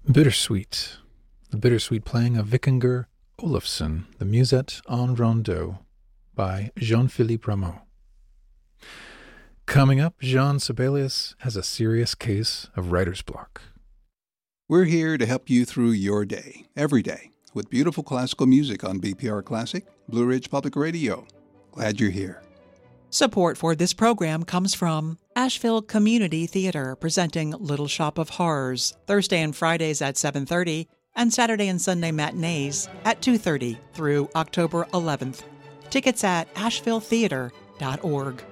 Bittersweet. The bittersweet playing of Vikingur Olafsson, the Musette en Rondeau by Jean-Philippe Rameau. Coming up, Jean Sibelius has a serious case of writer's block. We're here to help you through your day, every day, with beautiful classical music on BPR Classic, Blue Ridge Public Radio. Glad you're here. Support for this program comes from Asheville Community Theater, presenting Little Shop of Horrors, Thursday and Fridays at 7:30, and Saturday and Sunday matinees at 2:30 through October 11th. Tickets at ashevilletheater.org.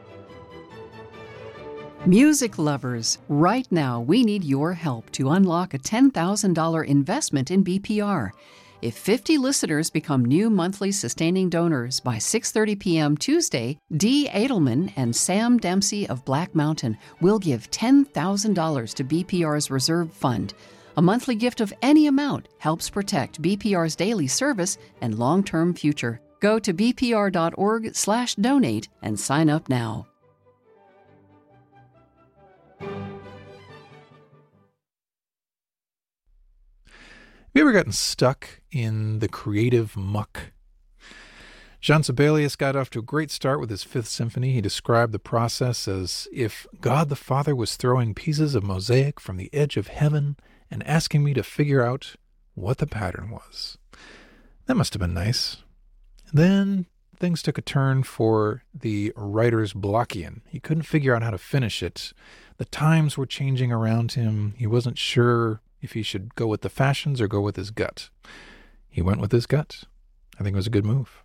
Music lovers, right now we need your help to unlock a $10,000 investment in BPR. If 50 listeners become new monthly sustaining donors by 6:30 p.m. Tuesday, Dee Edelman and Sam Dempsey of Black Mountain will give $10,000 to BPR's reserve fund. A monthly gift of any amount helps protect BPR's daily service and long-term future. Go to bpr.org/donate and sign up now. Have you ever gotten stuck in the creative muck? Jean Sibelius got off to a great start with his Fifth Symphony. He described the process as if God the Father was throwing pieces of mosaic from the edge of heaven and asking me to figure out what the pattern was. That must have been nice. Then things took a turn for the writer's blockian. He couldn't figure out how to finish it. The times were changing around him. He wasn't sure if he should go with the fashions or go with his gut. He went with his gut. I think it was a good move.